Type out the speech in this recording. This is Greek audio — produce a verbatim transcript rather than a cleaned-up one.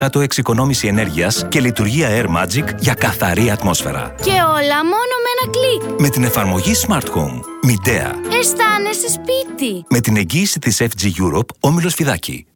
το εξοικονόμηση ενέργειας και λειτουργία AirMagic για καθαρή ατμόσφαιρα. Και όλα μόνο με ένα κλικ. Με την εφαρμογή Smart Home. Midea. Αισθάνεσαι σπίτι. Με την εγγύηση της εφ τζι Europe, όμιλος Φιδάκη.